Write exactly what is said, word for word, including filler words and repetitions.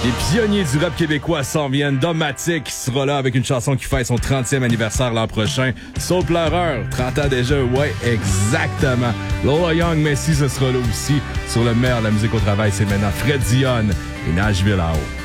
Les pionniers du rap québécois s'en viennent. Domatic sera là avec une chanson qui fête son trentième anniversaire l'an prochain. Soul Pleureur, trente ans déjà, ouais, exactement. Lola Young, Messi, ce sera là aussi. Sur le meilleur de la musique au travail, c'est maintenant Fred Dion et Nashville à haut.